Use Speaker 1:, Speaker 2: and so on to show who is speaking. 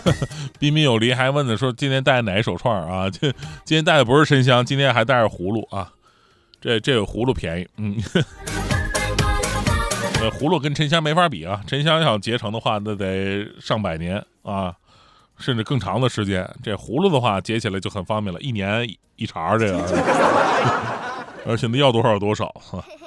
Speaker 1: 彬彬有礼还问的说今天带哪一手串啊？今天带的不是沉香，今天还带着葫芦啊。这个葫芦便宜，葫芦跟沉香没法比啊。沉香想结成的话，那得上百年啊，甚至更长的时间。这葫芦的话结起来就很方便了，1年一茬这个，而且那要多少有多少。